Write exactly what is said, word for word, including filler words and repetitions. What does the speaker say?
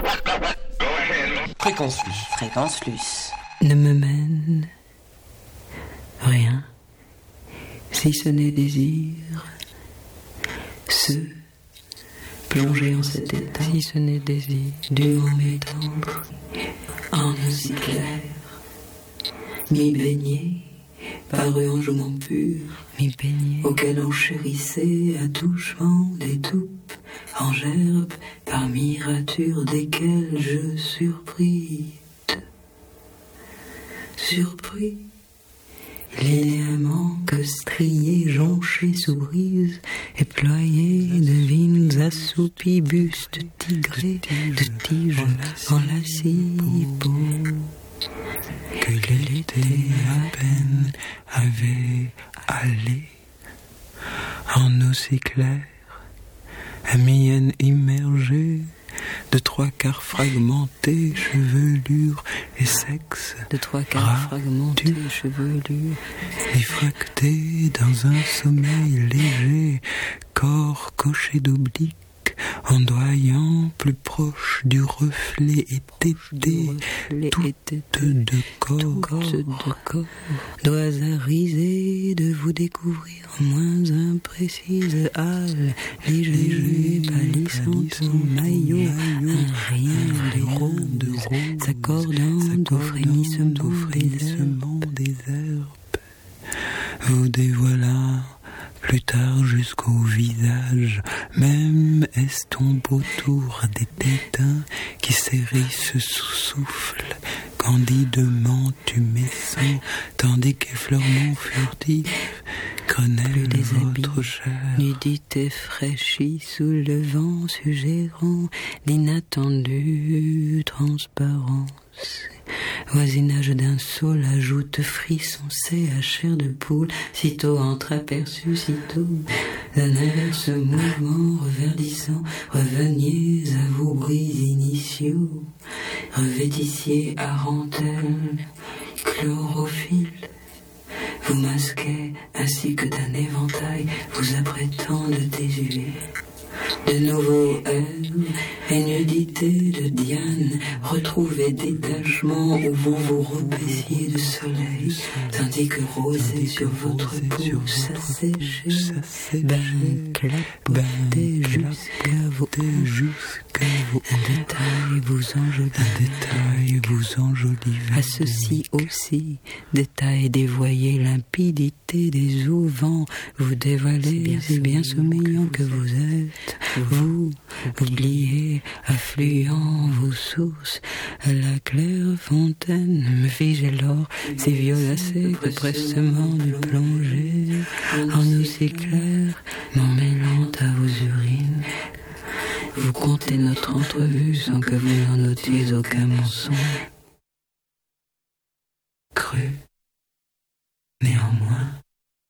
Fréquence Luce. Fréquence Luce. Ne me mène rien, si ce n'est désir, se plonger en cet état, si ce n'est désir, durant mes tendres, en aussi clair, m'y baigner, par enjouement pur, m'y baigner, auquel on chérissait à touchement des toupes, en gerbe, par mirature desquelles je surpris, surpris, linéamment que striés, jonchés sous brise, et ployés de vignes assoupies, bustes tigrés, de tiges enlacées, que l'été à peine avait allé en aussi clair, à mienne immergée de trois quarts fragmentés, chevelure et sexe, de trois quarts fragmentés, chevelure, effractés dans un sommeil léger, corps coché d'obliques, ondoyant plus proche du reflet étété, toutes de corps, doigts arisés de vous découvrir moins imprécises halles, léger, pâlissant son maillot, un rien de rose, s'accordant au frémissement des herbes, vous dévoilant plus tard jusqu'au visage, même estompe autour des tétins qui s'hérissent sous souffle, candidement tumescent, tandis qu'effleurement furtif, grenelle votre chair. Nudité fraîchie sous le vent, suggérant l'inattendue transparence. Voisinage d'un saule ajoute frisson, c'est à chair de poule, sitôt entreaperçu, sitôt d'un inverse mouvement reverdissant, reveniez à vos bruits initiaux, revêtissiez arentelle, chlorophylle, vous masquez ainsi que d'un éventail, vous apprêtant de désuet. De nouveau ailes et nudité de Diane, retrouvez détachement où vous vous repaissiez de soleil, tandis que rosé sur votre peau s'asséchait, ben clapotait jusqu'à vos jusqu'à vos un détail vous enjolive, un détail vous enjolive. À ceci aussi, détail dévoyé, limpidité des eaux, vent, vous dévoilez, c'est bien sommeillant que vous êtes. Vous, oubliez, affluent vos sources, à la claire fontaine, me figez l'or, si violacé que prestement de plonger, en aussi clair, m'en mêlant à vos urines. Vous comptez notre entrevue sans que vous n'en notiez aucun mensonge. Cru, néanmoins,